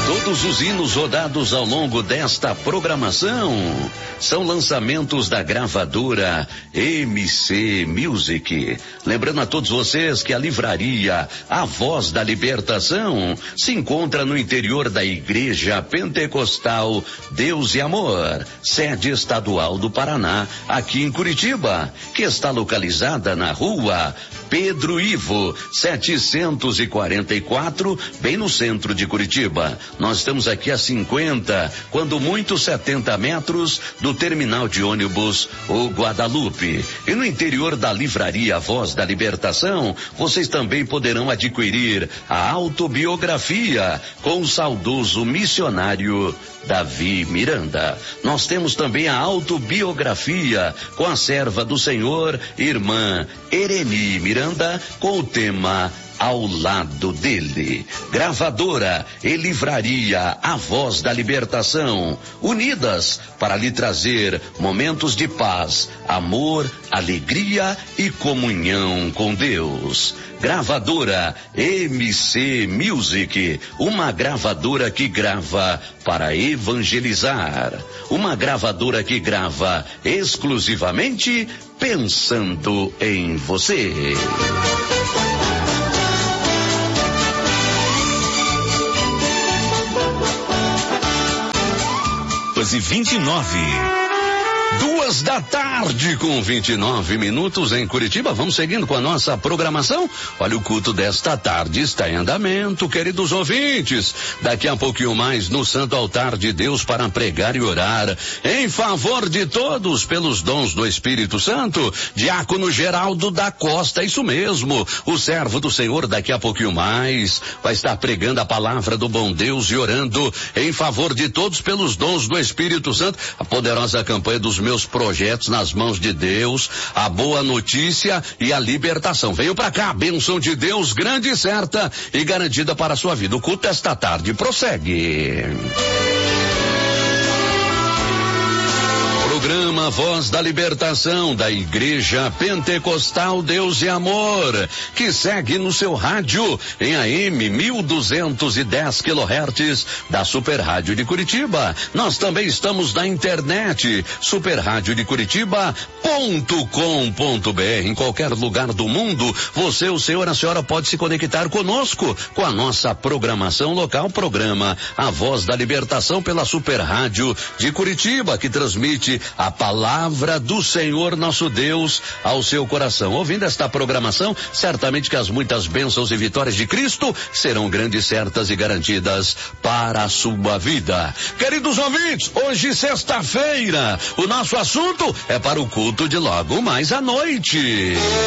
Todos os hinos rodados ao longo desta programação são lançamentos da gravadora MC Music. Lembrando a todos vocês que a livraria A Voz da Libertação se encontra no interior da Igreja Pentecostal Deus e Amor, sede estadual do Paraná, aqui em Curitiba, que está localizada na rua Pedro Ivo, 744, bem no centro de Curitiba. Nós estamos aqui a 50, quando muito 70 metros do terminal de ônibus O Guadalupe. E no interior da livraria Voz da Libertação, vocês também poderão adquirir a autobiografia com o saudoso missionário Davi Miranda. Nós temos também a autobiografia com a serva do Senhor, irmã Ereni Miranda, com o tema Ao Lado Dele. Gravadora e livraria A Voz da Libertação, unidas para lhe trazer momentos de paz, amor, alegria e comunhão com Deus. Gravadora MC Music, uma gravadora que grava para evangelizar, uma gravadora que grava exclusivamente pensando em você. 29. 2:00 com 29 minutos em Curitiba. Vamos seguindo com a nossa programação. Olha, o culto desta tarde está em andamento, queridos ouvintes. Daqui a pouquinho mais no Santo Altar de Deus para pregar e orar em favor de todos pelos dons do Espírito Santo. Diácono Geraldo da Costa, isso mesmo. O servo do Senhor daqui a pouquinho mais vai estar pregando a palavra do bom Deus e orando em favor de todos pelos dons do Espírito Santo. A poderosa campanha dos meus projetos nas mãos de Deus, a boa notícia e a libertação. Venham pra cá, a bênção de Deus grande e certa e garantida para a sua vida. O culto esta tarde prossegue. Programa Voz da Libertação da Igreja Pentecostal Deus e Amor, que segue no seu rádio em AM 1210 kHz da Super Rádio de Curitiba. Nós também estamos na internet, superradiodecuritiba.com.br. Em qualquer lugar do mundo, você, o senhor, a senhora pode se conectar conosco com a nossa programação local, programa A Voz da Libertação pela Super Rádio de Curitiba, que transmite a palavra do Senhor nosso Deus ao seu coração. Ouvindo esta programação, certamente que as muitas bênçãos e vitórias de Cristo serão grandes, certas e garantidas para a sua vida. Queridos ouvintes, hoje sexta-feira, o nosso assunto é para o culto de logo mais à noite.